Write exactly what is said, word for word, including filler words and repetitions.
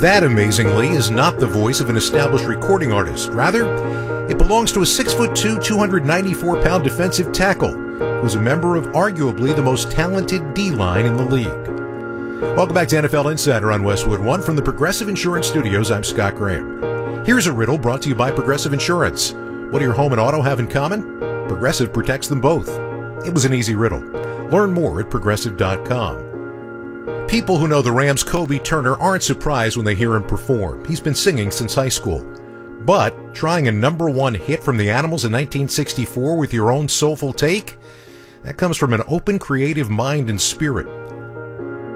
That, amazingly, is not the voice of an established recording artist. Rather, it belongs to a six foot two, two hundred ninety-four pound defensive tackle who's a member of arguably the most talented D-line in the league. Welcome back to N F L Insider on Westwood One from the Progressive Insurance Studios. I'm Scott Graham. Here's a riddle brought to you by Progressive Insurance. What do your home and auto have in common? Progressive protects them both. It was an easy riddle. Learn more at progressive dot com. People who know the Rams' Kobe Turner aren't surprised when they hear him perform. He's been singing since high school. But trying a number one hit from the Animals in nineteen sixty-four with your own soulful take? That comes from an open, creative mind and spirit.